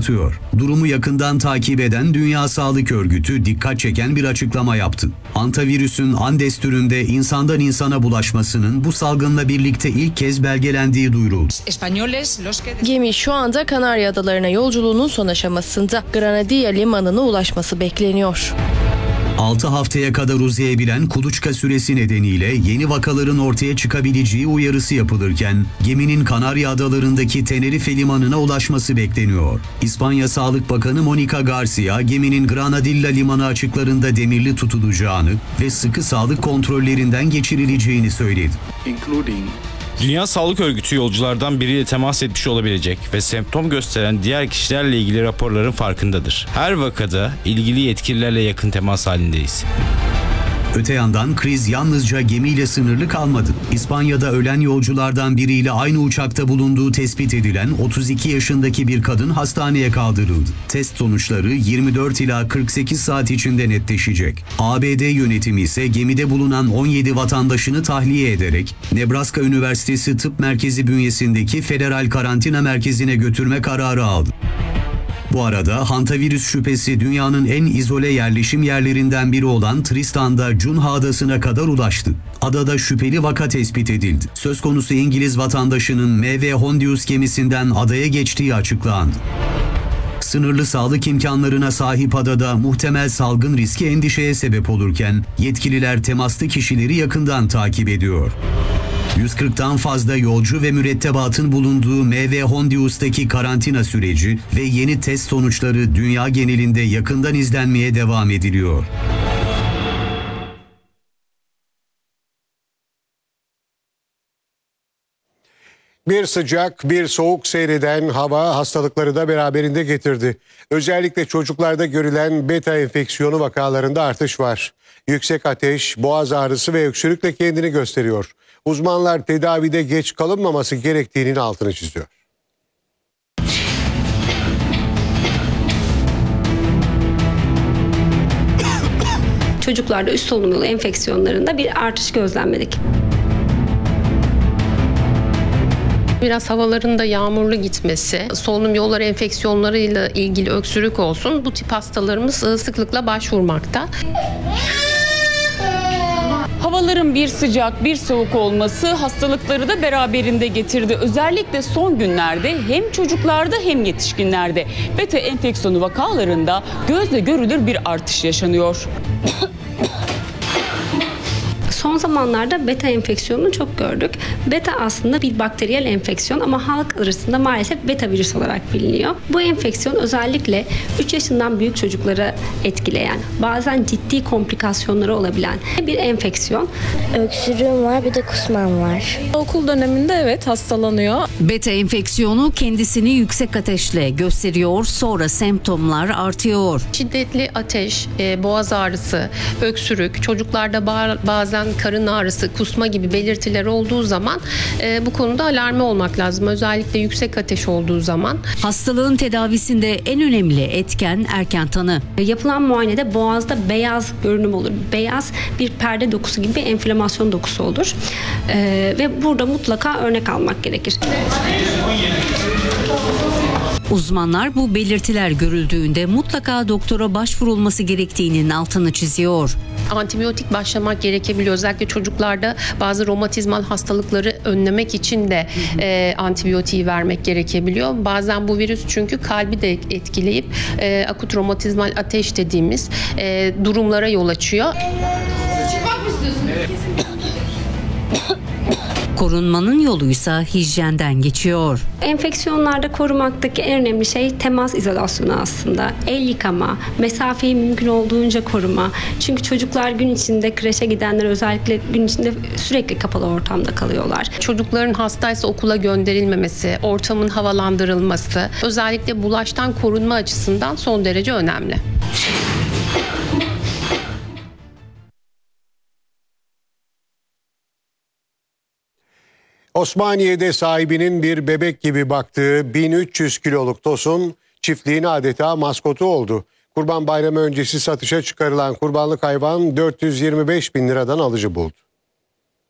artıyor. Durumu yakından takip eden Dünya Sağlık Örgütü dikkat çeken bir açıklama yaptı. Hantavirüsün Andes türünde insandan insana bulaşmasının bu salgınla birlikte ilk kez belgelendiği duyuruldu. Gemi şu anda Kanarya Adalarına yolculuğunun son aşamasında. Granadilla limanına ulaşması bekleniyor. 6 haftaya kadar uzayabilen kuluçka süresi nedeniyle yeni vakaların ortaya çıkabileceği uyarısı yapılırken geminin Kanarya Adaları'ndaki Tenerife limanına ulaşması bekleniyor. İspanya Sağlık Bakanı Monica Garcia, geminin Granadilla limanı açıklarında demirli tutulacağını ve sıkı sağlık kontrollerinden geçirileceğini söyledi. Dünya Sağlık Örgütü yolculardan biriyle temas etmiş olabilecek ve semptom gösteren diğer kişilerle ilgili raporların farkındadır. Her vakada ilgili yetkililerle yakın temas halindeyiz. Öte yandan kriz yalnızca gemiyle sınırlı kalmadı. İspanya'da ölen yolculardan biriyle aynı uçakta bulunduğu tespit edilen 32 yaşındaki bir kadın hastaneye kaldırıldı. Test sonuçları 24 ila 48 saat içinde netleşecek. ABD yönetimi ise gemide bulunan 17 vatandaşını tahliye ederek Nebraska Üniversitesi Tıp Merkezi bünyesindeki federal karantina merkezine götürme kararı aldı. Bu arada hantavirüs şüphesi dünyanın en izole yerleşim yerlerinden biri olan Tristan'da Cunha Adası'na kadar ulaştı. Adada şüpheli vaka tespit edildi. Söz konusu İngiliz vatandaşının MV Hondius gemisinden adaya geçtiği açıklandı. Sınırlı sağlık imkanlarına sahip adada muhtemel salgın riski endişeye sebep olurken yetkililer temaslı kişileri yakından takip ediyor. 140'tan fazla yolcu ve mürettebatın bulunduğu MV Hondius'taki karantina süreci ve yeni test sonuçları dünya genelinde yakından izlenmeye devam ediliyor. Bir sıcak, bir soğuk seyreden hava hastalıkları da beraberinde getirdi. Özellikle çocuklarda görülen beta enfeksiyonu vakalarında artış var. Yüksek ateş, boğaz ağrısı ve öksürükle kendini gösteriyor. Uzmanlar tedavide geç kalınmaması gerektiğinin altını çiziyor. Çocuklarda üst solunum yolu enfeksiyonlarında bir artış gözlemledik. Biraz havaların da yağmurlu gitmesi, solunum yolları enfeksiyonlarıyla ilgili öksürük olsun, bu tip hastalarımız sıklıkla başvurmakta. Havaların bir sıcak bir soğuk olması hastalıkları da beraberinde getirdi. Özellikle son günlerde hem çocuklarda hem yetişkinlerde beta enfeksiyonu vakalarında gözle görülür bir artış yaşanıyor. Son zamanlarda beta enfeksiyonunu çok gördük. Beta aslında bir bakteriyel enfeksiyon ama halk arasında maalesef beta virüs olarak biliniyor. Bu enfeksiyon özellikle 3 yaşından büyük çocukları etkileyen, bazen ciddi komplikasyonları olabilen bir enfeksiyon. Öksürüğüm var, bir de kusmam var. Okul döneminde evet hastalanıyor. Beta enfeksiyonu kendisini yüksek ateşle gösteriyor, sonra semptomlar artıyor. Şiddetli ateş, boğaz ağrısı, öksürük, çocuklarda bazen karın ağrısı, kusma gibi belirtiler olduğu zaman bu konuda alarmı olmak lazım. Özellikle yüksek ateş olduğu zaman. Hastalığın tedavisinde en önemli etken erken tanı. Yapılan muayenede boğazda beyaz görünüm olur. Beyaz bir perde dokusu gibi bir enflamasyon dokusu olur. Ve burada mutlaka örnek almak gerekir. Uzmanlar bu belirtiler görüldüğünde mutlaka doktora başvurulması gerektiğinin altını çiziyor. Antibiyotik başlamak gerekebiliyor. Özellikle çocuklarda bazı romatizmal hastalıkları önlemek için de antibiyotiği vermek gerekebiliyor. Bazen bu virüs çünkü kalbi de etkileyip akut romatizmal ateş dediğimiz durumlara yol açıyor. Korunmanın yoluysa hijyenden geçiyor. Enfeksiyonlarda korumaktaki en önemli şey temas izolasyonu aslında. El yıkama, mesafeyi mümkün olduğunca koruma. Çünkü çocuklar gün içinde kreşe gidenler özellikle gün içinde sürekli kapalı ortamda kalıyorlar. Çocukların hastaysa okula gönderilmemesi, ortamın havalandırılması özellikle bulaştan korunma açısından son derece önemli. Osmaniye'de sahibinin bir bebek gibi baktığı 1300 kiloluk Tosun çiftliğin adeta maskotu oldu. Kurban Bayramı öncesi satışa çıkarılan kurbanlık hayvan 425 bin liradan alıcı buldu.